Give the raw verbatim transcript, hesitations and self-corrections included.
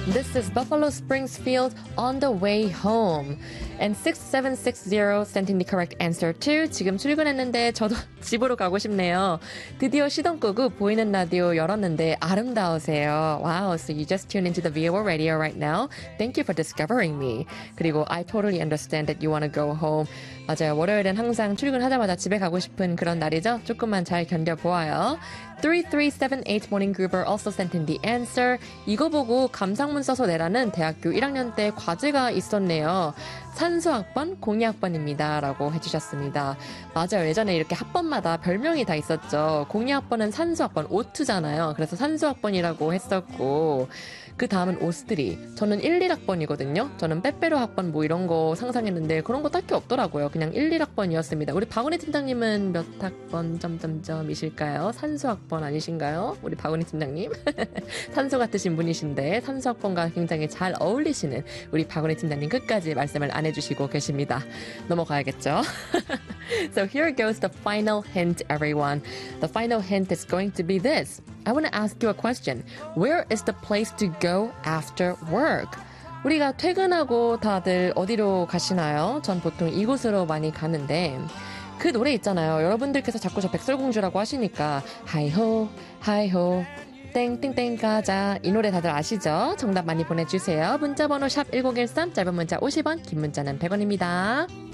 This is Buffalo Springfield on the way home. And six seven six zero sent in the correct answer too. 지금 출근했는데 저도 집으로 가고 싶네요. 드디어 시동 끄고 보이는 라디오 열었는데 아름다우세요. Wow, so you just tuned into the V O O radio right now. Thank you for discovering me. 그리고 I totally understand that you want to go home. 맞아요. 월요일은 항상 출근하자마자 집에 가고 싶은 그런 날이죠. 조금만 잘 견뎌보아요. three three seven eight Morning Groover also sent in the answer. 이거 보고 감상문 써서 내라는 대학교 일 학년 때 과제가 있었네요. 산수학번, 공이학번입니다. 라고 해주셨습니다. 맞아요. 예전에 이렇게 학번마다 별명이 다 있었죠. 공이학번은 산수학번, 오투잖아요. 그래서 산수학번이라고 했었고 그 다음은 오스트리. 저는 일, 일 학번이거든요. 저는 빼빼로 학번 뭐 이런 거 상상했는데 그런 거 딱히 없더라고요. 그냥 일, 일 학번이었습니다. 우리 박은희 팀장님은 몇 학번 점점점이실까요? 산수학번 아니신가요? 우리 박은희 팀장님. 산수 같으신 분이신데 산수학번과 굉장히 잘 어울리시는 우리 박은희 팀장님 끝까지 말씀을 안 해주시고 계십니다. 넘어가야겠죠? So here goes the final hint, everyone. The final hint is going to be this. I want to ask you a question. Where is the place to go after work? 우리가 퇴근하고 다들 어디로 가시나요? 전 보통 이곳으로 많이 가는데 그 노래 있잖아요. 여러분들께서 자꾸 저 백설공주라고 하시니까 하이호 하이호 땡땡땡 가자. 이 노래 다들 아시죠? 정답 많이 보내주세요. 문자번호 샵 일공일삼, 짧은 문자 오십 원, 긴 문자는 백 원입니다.